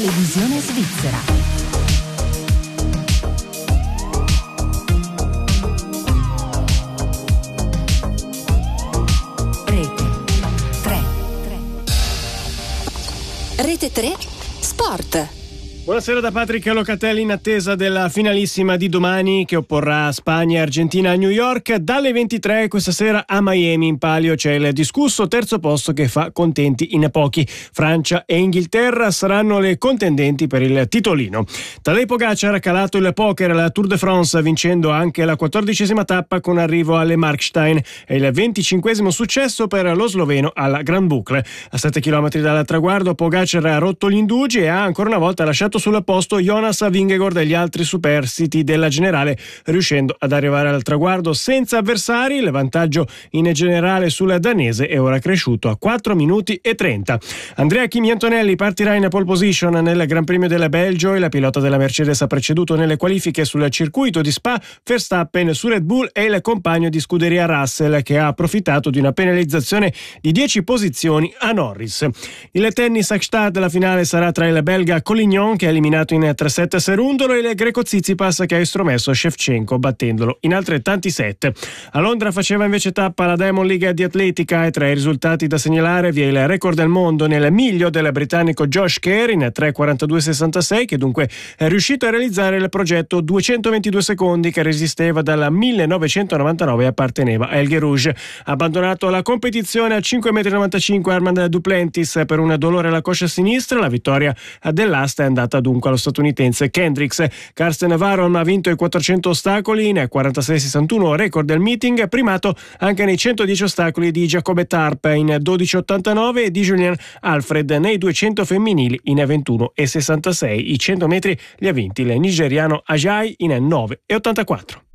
Televisione svizzera. Rete 3 Sport. Buonasera da Patrick Locatelli in attesa della finalissima di domani che opporrà Spagna e Argentina a New York. Dalle 23 questa sera a Miami in palio c'è il discusso terzo posto che fa contenti in pochi. Francia e Inghilterra saranno le contendenti per il titolino. Tadej Pogačar ha calato il poker alla Tour de France vincendo anche la 14ª tappa con arrivo alle Markstein e il 25esimo successo per lo sloveno alla Grand Boucle. A 7 km dal traguardo Pogačar ha rotto gli indugi e ha ancora una volta lasciato sul posto Jonas Vingegaard e gli altri superstiti della generale, riuscendo ad arrivare al traguardo senza avversari. Il vantaggio in generale sul danese è ora cresciuto a 4 minuti e 30. Andrea Kimi Antonelli partirà in pole position nel Gran Premio del Belgio. Il pilota della Mercedes ha preceduto nelle qualifiche sul circuito di Spa Verstappen su Red Bull e il compagno di scuderia Russell, che ha approfittato di una penalizzazione di 10 posizioni a Norris. Il tennis a Gstaad, la finale sarà tra il belga Collignon, che ha eliminato in 3-7 Serundolo, e il greco Tsitsipas, che ha estromesso Shevchenko battendolo in altrettanti set. A Londra faceva invece tappa la Diamond League di atletica e tra i risultati da segnalare vi è il record del mondo nel miglio del britannico Josh Kerr in 3:42.66, che dunque è riuscito a realizzare il progetto 222 secondi che resisteva dal 1999 e apparteneva a Elghe Rouge. Abbandonato la competizione a 5,95 m Armand Duplantis per un dolore alla coscia sinistra. La vittoria dell'asta è andata dunque allo statunitense Kendricks. Karsten Warholm ha vinto i 400 ostacoli in 46,61, record del meeting, primato anche nei 110 ostacoli di Jacobe Tarp in 12,89 e di Julian Alfred nei 200 femminili in 21,66. I 100 metri li ha vinti il nigeriano Ajayi in 9,84.